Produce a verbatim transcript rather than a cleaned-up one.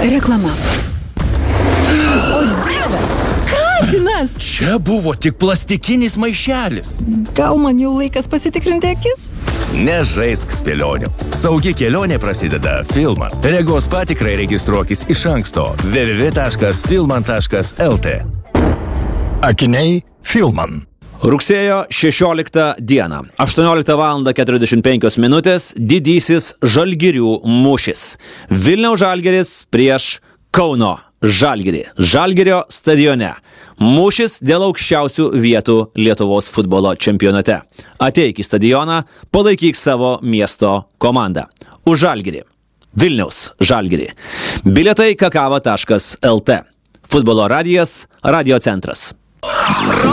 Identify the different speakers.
Speaker 1: Reklama. O Dieve, katinas!
Speaker 2: Čia buvo tik plastikinis maišelis.
Speaker 1: Gal man jau laikas pasitikrinti akis?
Speaker 2: Nežaisk spėlionių. Saugi kelionė prasideda Filman. Regos patikrai registruokis iš anksto w w w taškas filman taškas l t.
Speaker 3: Akiniai Filman.
Speaker 4: Rugsėjo šešioliktą dieną, aštuonioliktą valandą keturiasdešimt penkios minutės, didysis Žalgirių mūšis. Vilniaus Žalgiris prieš Kauno Žalgirį. Žalgirio stadione. Mūšis dėl aukščiausių vietų Lietuvos futbolo čempionate. Ateik į stadioną, palaikyk savo miesto komandą. Už Žalgirį. Vilniaus Žalgirį. Bilietai kakava taškas l t. Futbolo radijas, radio centras.